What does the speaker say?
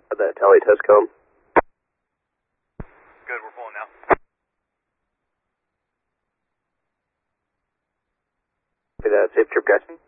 That tally test come. Good, we're pulling now. That safe trip, guys.